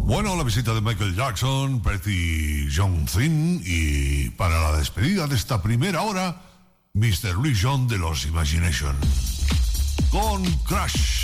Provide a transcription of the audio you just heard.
Bueno, la visita de Michael Jackson, Pretty Young Thing y para la despedida de esta primera hora, Mr. Louis John de los Imagination con Crash.